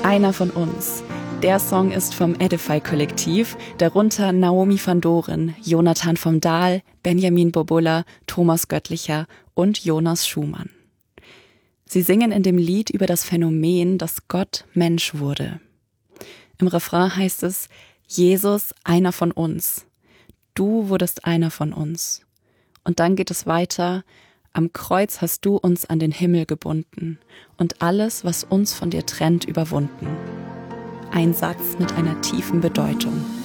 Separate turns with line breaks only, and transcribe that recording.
Einer von uns. Der Song ist vom Edify-Kollektiv, darunter Naomi van Doren, Jonathan vom Dahl, Benjamin Bobulla, Thomas Göttlicher und Jonas Schumann. Sie singen in dem Lied über das Phänomen, dass Gott Mensch wurde. Im Refrain heißt es: Jesus, einer von uns. Du wurdest einer von uns. Und dann geht es weiter: Am Kreuz hast du uns an den Himmel gebunden und alles, was uns von dir trennt, überwunden. Ein Satz mit einer tiefen Bedeutung.